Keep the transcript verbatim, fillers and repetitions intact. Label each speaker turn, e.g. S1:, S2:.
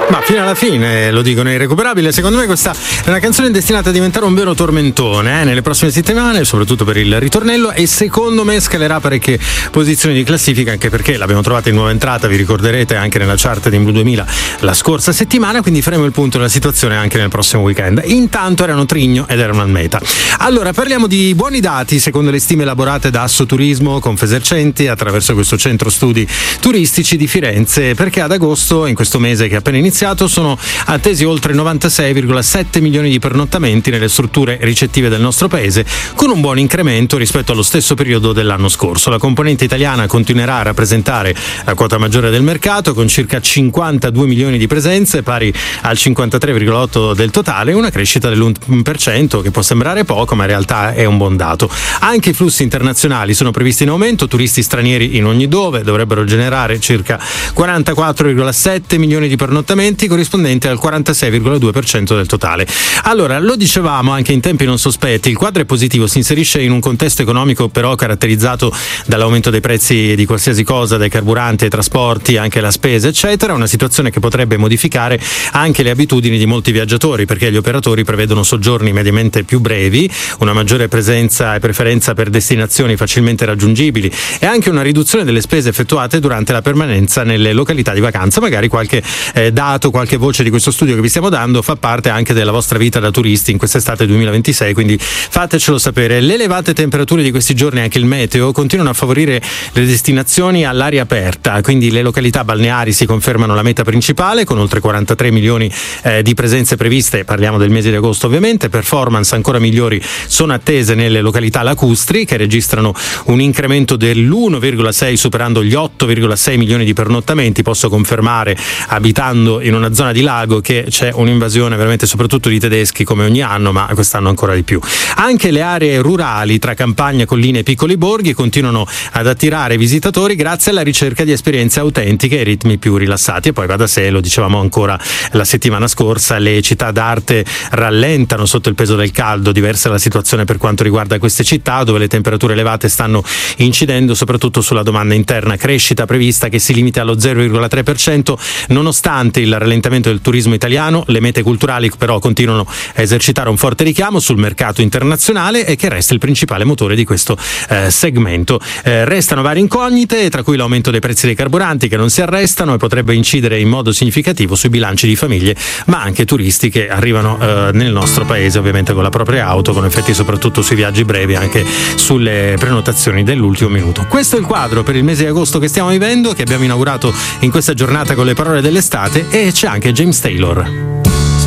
S1: Ma fino alla fine, lo dicono è irrecuperabile. Secondo me questa è una canzone destinata a diventare un vero tormentone eh, nelle prossime settimane, soprattutto per il ritornello, e secondo me scalerà parecchie posizioni di classifica, anche perché l'abbiamo trovata in nuova entrata, vi ricorderete, anche nella chart di Blue duemila la scorsa settimana, quindi faremo il punto della situazione anche nel prossimo weekend. Intanto erano Trigno ed erano Almeta. Allora, parliamo di buoni dati secondo le stime elaborate da Assoturismo Confesercenti attraverso questo centro studi turistici di Firenze, perché ad agosto, in questo mese che è appena iniziato, sono attesi oltre novantasei virgola sette milioni di pernottamenti nelle strutture ricettive del nostro paese, con un buon incremento rispetto allo stesso periodo dell'anno scorso. La componente italiana continuerà a rappresentare la quota maggiore del mercato, con circa cinquantadue milioni di presenze, pari al cinquantatré virgola otto del totale, una crescita dell'uno per cento che può sembrare poco, ma in realtà è un buon dato. Anche i flussi internazionali sono previsti in aumento, turisti stranieri in ogni dove dovrebbero generare circa quarantaquattro virgola sette milioni di pernottamenti, corrispondente al quarantasei virgola due per cento del totale. Allora, lo dicevamo anche in tempi non sospetti, il quadro è positivo, si inserisce in un contesto economico però caratterizzato dall'aumento dei prezzi di qualsiasi cosa, dai carburanti ai trasporti, anche la spesa eccetera, una situazione che potrebbe modificare anche le abitudini di molti viaggiatori, perché gli operatori prevedono soggiorni mediamente più brevi, una maggiore presenza e preferenza per destinazioni facilmente raggiungibili e anche una riduzione delle spese effettuate durante la permanenza nelle località di vacanza. Magari qualche eh, dato, qualche voce di questo studio che vi stiamo dando fa parte anche della vostra vita da turisti in quest'estate duemilaventisei, quindi fatecelo sapere. Le elevate temperature di questi giorni e anche il meteo continuano a favorire le destinazioni all'aria aperta, quindi le località balneari si confermano la meta principale con oltre quarantatré milioni eh, di presenze previste, parliamo del mese di agosto ovviamente. Performance ancora migliori sono attese nelle località lacustri, che registrano un incremento dell'uno virgola sei superando gli otto virgola sei milioni di pernottamenti. Posso confermare, abitando in una zona di lago, che c'è un'invasione veramente soprattutto di tedeschi come ogni anno, ma quest'anno ancora di più. Anche le aree rurali tra campagna, colline e piccoli borghi continuano ad attirare visitatori grazie alla ricerca di esperienze autentiche e ritmi più rilassati. E poi va da sé, lo dicevamo ancora la settimana scorsa, le città d'arte rallentano sotto il peso del caldo. Diversa è la situazione per quanto riguarda queste città, dove le temperature elevate stanno incidendo soprattutto sulla domanda interna. Crescita prevista che si limita allo zero virgola tre per cento nonostante il rallentamento del turismo italiano. Le mete culturali però continuano a esercitare un forte richiamo sul mercato internazionale, e che resta il principale motore di questo eh, segmento. Eh, restano varie incognite, tra cui l'aumento dei prezzi dei carburanti, che non si arrestano e potrebbe incidere in modo significativo sui bilanci di famiglie, ma anche turisti che arrivano eh, nel nostro paese ovviamente con la propria auto, con effetti soprattutto sui viaggi brevi, anche sulle prenotazioni dell'ultimo minuto. Questo è il quadro per il mese di agosto che stiamo vivendo, che abbiamo inaugurato in questa giornata con le parole dell'estate, e c'è anche James Taylor.